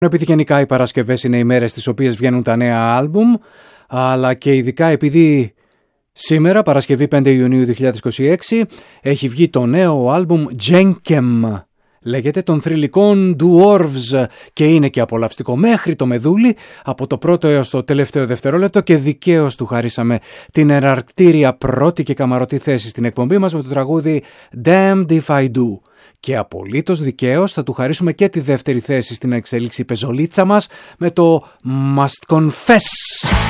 Επειδή γενικά οι Παρασκευές είναι οι μέρες τις οποίες βγαίνουν τα νέα άλμπουμ, αλλά και ειδικά επειδή σήμερα, Παρασκευή 5 Ιουνίου 2026, έχει βγει το νέο άλμπουμ Jenkem. Λέγεται των θρυλικών Dwarves και είναι και απολαυστικό μέχρι το μεδούλι από το πρώτο έως το τελευταίο δευτερόλεπτο και δικαίως του χαρίσαμε την εναρκτήρια πρώτη και καμαρωτή θέση στην εκπομπή μας με το τραγούδι Damned If I Do. Και απολύτως δικαίως θα του χαρίσουμε και τη δεύτερη θέση στην εξέλιξη πεζολίτσα μας με το Must Confess.